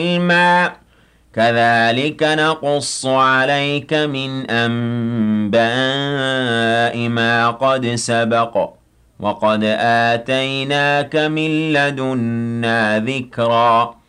عِلْمًا كَذَلِكَ نَقُصُّ عَلَيْكَ مِنْ أَنبَاءِ مَا قَدْ سَبَقَ وَقَدْ آتَيْنَاكَ مِن لَّدُنَّا ذِكْرًا